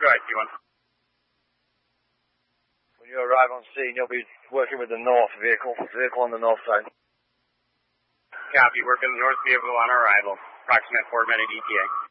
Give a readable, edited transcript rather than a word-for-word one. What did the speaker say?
ahead, Q1. When you arrive on scene, you'll be working with the north vehicle on the north side. Copy, working the north vehicle on arrival. Approximate 4-minute ETA.